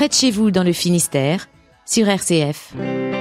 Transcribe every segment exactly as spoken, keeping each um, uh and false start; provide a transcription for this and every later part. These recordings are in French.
près de chez vous dans le Finistère, sur R C F.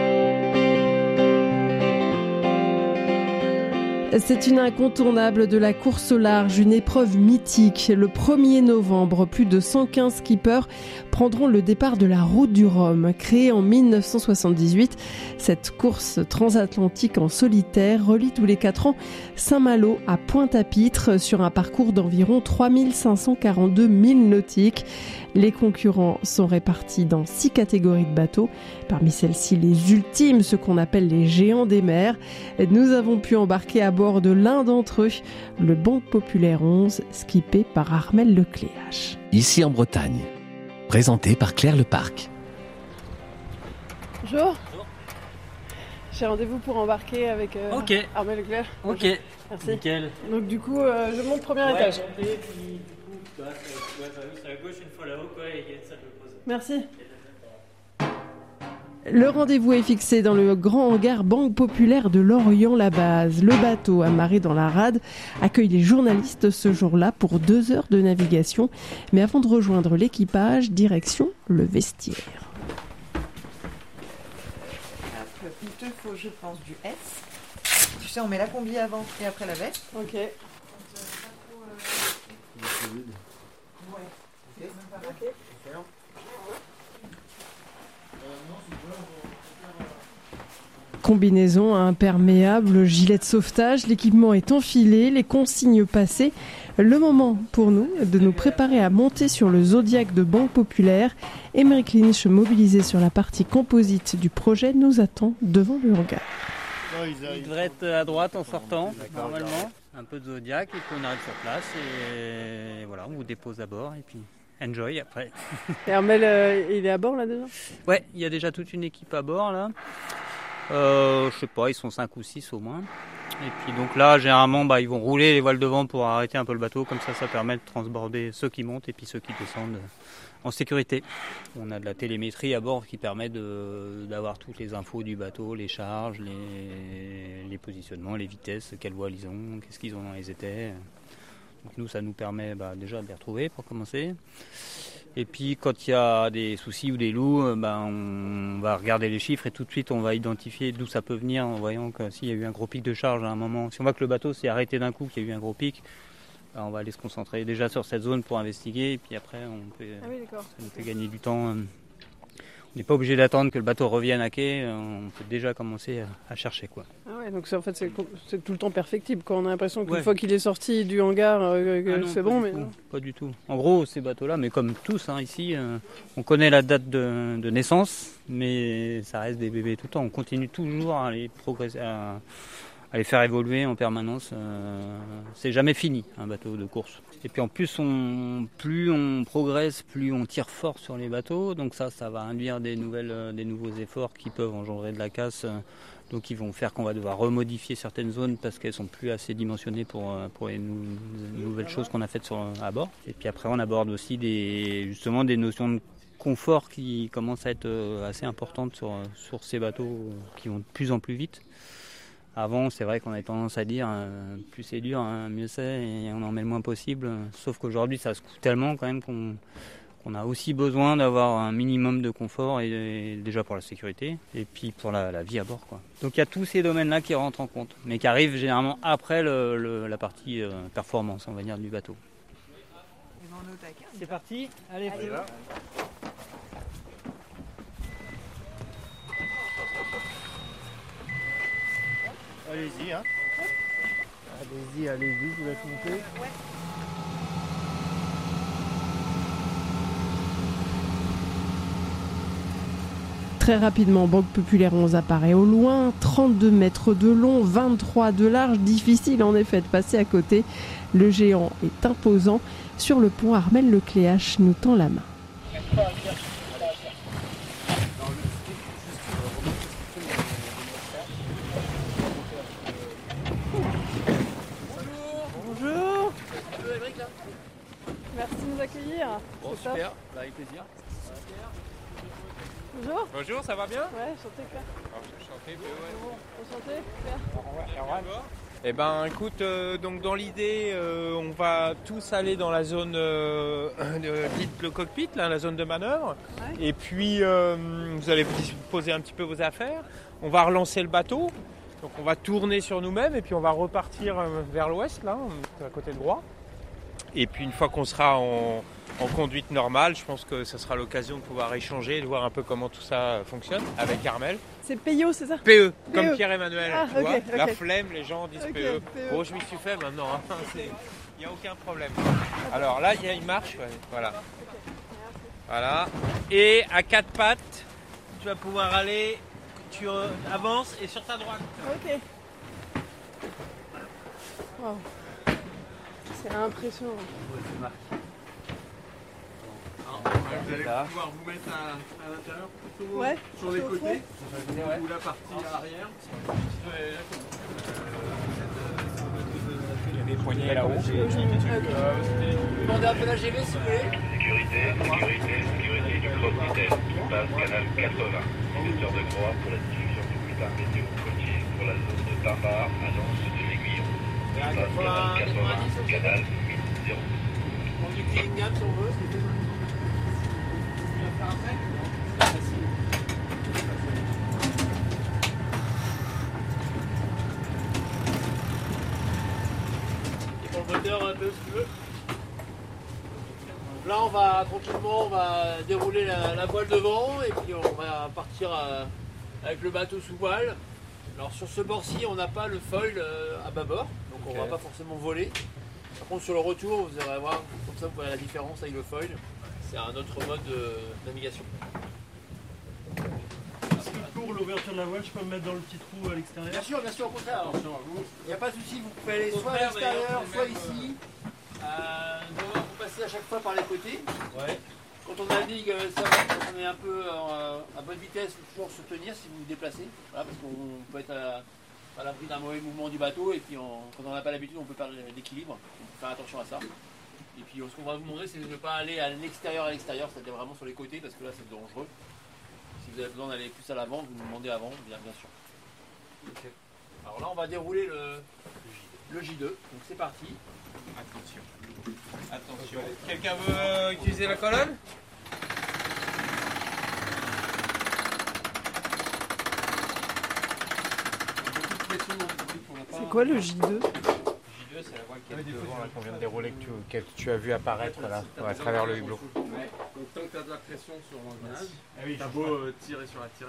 C'est une incontournable de la course au large, une épreuve mythique. Le premier novembre, plus de cent quinze skippers prendront le départ de la Route du Rhum. Créée en mille neuf cent soixante-dix-huit, cette course transatlantique en solitaire relie tous les quatre ans Saint-Malo à Pointe-à-Pitre sur un parcours d'environ trois mille cinq cent quarante-deux milles nautiques. Les concurrents sont répartis dans six catégories de bateaux. Parmi celles-ci, les ultimes, ceux qu'on appelle les géants des mers. Nous avons pu embarquer à bord de l'un d'entre eux, le Banque Populaire onze, skippé par Armel Lecléache. Ici en Bretagne, présenté par Claire Leparc. Bonjour. Bonjour. J'ai rendez-vous pour embarquer avec euh, okay. Armel Lecléache. Ok, Bonjour. Merci. Nickel. Donc du coup, euh, je monte premier ouais, étage. Montez, puis, du coup, tu vois, c'est à gauche une fois là-haut, quoi, et il y a une salle de pause. Merci. Le rendez-vous est fixé dans le grand hangar Banque Populaire de Lorient-la-Base. Le bateau, amarré dans la rade, accueille les journalistes ce jour-là pour deux heures de navigation. Mais avant de rejoindre l'équipage, direction le vestiaire. Il te faut, je pense, du S. Tu sais, on met la combi avant et après la veste. Ok. Ouais. Ok. Combinaison imperméable, gilet de sauvetage, l'équipement est enfilé, les consignes passées. Le moment pour nous de nous préparer à monter sur le Zodiac de Banque Populaire. Émeric Lynch, mobilisé sur la partie composite du projet, nous attend devant le hangar. Il devrait être à droite en sortant, normalement. Un peu de Zodiac, et puis on arrive sur place, et voilà, on vous dépose à bord, et puis enjoy après. Et Armel, euh, il est à bord là déjà ? Ouais, il y a déjà toute une équipe à bord là. Euh, je sais pas, ils sont cinq ou six au moins. Et puis donc là, généralement, bah, ils vont rouler les voiles devant pour arrêter un peu le bateau. Comme ça, ça permet de transborder ceux qui montent et puis ceux qui descendent en sécurité. On a de la télémétrie à bord qui permet de, d'avoir toutes les infos du bateau, les charges, les, les positionnements, les vitesses, quelles voiles ils ont, qu'est-ce qu'ils ont dans les étais. Donc nous, ça nous permet bah, déjà de les retrouver pour commencer. Et puis quand il y a des soucis ou des loups, ben, on va regarder les chiffres et tout de suite on va identifier d'où ça peut venir en voyant que s'il y a eu un gros pic de charge à un moment. Si on voit que le bateau s'est arrêté d'un coup, qu'il y a eu un gros pic, ben, on va aller se concentrer déjà sur cette zone pour investiguer et puis après on peut, ah oui, d'accord. ça nous fait gagner du temps. On n'est pas obligé d'attendre que le bateau revienne à quai, on peut déjà commencer à, à chercher quoi. Ah ouais, donc c'est, en fait c'est, c'est tout le temps perfectible quand on a l'impression qu'une ouais. fois qu'il est sorti du hangar, euh, que ah non, c'est bon, mais tout, non. Pas du tout. En gros, ces bateaux-là, mais comme tous hein, ici, euh, on connaît la date de, de naissance, mais ça reste des bébés tout le temps. On continue toujours à les progresser, à, à les faire évoluer en permanence. Euh, c'est jamais fini un bateau de course. Et puis en plus, on, plus on progresse, plus on tire fort sur les bateaux. Donc ça, ça va induire des, nouvelles, des nouveaux efforts qui peuvent engendrer de la casse. Donc ils vont faire qu'on va devoir remodifier certaines zones parce qu'elles sont plus assez dimensionnées pour, pour les nou- nouvelles choses qu'on a faites sur, à bord. Et puis après, on aborde aussi des, justement des notions de confort qui commencent à être assez importantes sur, sur ces bateaux qui vont de plus en plus vite. Avant, c'est vrai qu'on avait tendance à dire euh, plus c'est dur, hein, mieux c'est, et on en met le moins possible. Sauf qu'aujourd'hui, ça se coûte tellement quand même qu'on, qu'on a aussi besoin d'avoir un minimum de confort, et, et déjà pour la sécurité, et puis pour la, la vie à bord, quoi. Donc il y a tous ces domaines-là qui rentrent en compte, mais qui arrivent généralement après le, le, la partie euh, performance, on va dire, du bateau. C'est parti, allez, allez là. Allez-y, hein. Allez-y, allez-y, je vous laisse monter. Ouais. Très rapidement, Banque Populaire onze apparaît au loin, trente-deux mètres de long, vingt-trois de large, difficile en effet de passer à côté. Le géant est imposant. Sur le pont, Armel Lecléache nous tend la main. Bonjour. Merci de nous accueillir. Bon, C'est super, top. bah, avec plaisir. Bonjour. Bonjour, ça va bien? Ouais, enchanté Claire. Alors, je suis enchanté, mais ouais. Enchanté Claire. Erwan. Eh ben, écoute, euh, donc dans l'idée, euh, on va tous aller dans la zone euh, euh, dite le cockpit, là, la zone de manœuvre. Ouais. Et puis, euh, vous allez poser un petit peu vos affaires. On va relancer le bateau. Donc, on va tourner sur nous-mêmes et puis on va repartir vers l'ouest, là, à côté de Groix. Et puis, une fois qu'on sera en, en conduite normale, je pense que ça sera l'occasion de pouvoir échanger, de voir un peu comment tout ça fonctionne avec Armelle. C'est P O, c'est ça? P E, P E. comme Pierre-Emmanuel. Ah, tu okay, vois okay. La flemme, les gens disent okay, P E. P E. Bon, je m'y suis fait maintenant. Hein. Il n'y a aucun problème. Alors là, il y a une marche. Ouais. Voilà. Voilà. Et à quatre pattes, tu vas pouvoir aller, tu avances et sur ta droite. Ok. Wow. C'est impressionnant. Vous allez pouvoir vous mettre à, à l'intérieur, plutôt ouais, sur les côtés, ouais. ou la partie à l'arrière. Il y a des poignées là-haut. Demandez un peu la G V si vous voulez. Sécurité, sécurité, sécurité du cross-vitesse. Passe canal quatre-vingts. Émetteur de Groix pour la diffusion du bulletin météo côtier pour la zone de Tambar, annonce de l'Aiguillon. Passe canal quatre-vingts, canal huit zéro. On prend du clean gap si on veut. Pour le moteur un peu si tu veux. Donc là on va tranquillement on va dérouler la, la voile devant et puis on va partir à, avec le bateau sous voile. Alors sur ce bord-ci on n'a pas le foil euh, à bâbord, donc on ne okay. va pas forcément voler. Par contre sur le retour vous allez voir, comme ça vous verrez la différence avec le foil. C'est un autre mode de navigation. Est-ce que pour l'ouverture de la voile, je peux me mettre dans le petit trou à l'extérieur? Bien sûr, bien sûr, au contraire. Il n'y a pas de souci, vous pouvez aller soit à l'extérieur, soit ici. Euh, donc, vous passez à chaque fois par les côtés. Ouais. Quand on navigue, ça va, quand on est un peu euh, à bonne vitesse, il faut toujours se tenir si vous vous déplacez. Voilà, parce qu'on peut être à, à l'abri d'un mauvais mouvement du bateau et puis on, quand on n'a pas l'habitude, on peut perdre l'équilibre. Donc, il faut faire attention à ça. Et puis ce qu'on va vous montrer, c'est de ne pas aller à l'extérieur à l'extérieur, c'est-à-dire vraiment sur les côtés, parce que là c'est dangereux. Si vous avez besoin d'aller plus à l'avant, vous nous demandez avant, bien, bien sûr. Okay. Alors là on va dérouler le, le J deux, donc c'est parti. Attention. Attention. Quelqu'un veut utiliser la colonne? C'est quoi le J deux? C'est la voile qui est devant là, qu'on vient de dérouler, que tu, que tu as vu apparaître là, à travers le hublot. Donc tant que tu as de la pression sur l'engrenage, ah oui, t'as beau euh, tirer sur la tirette.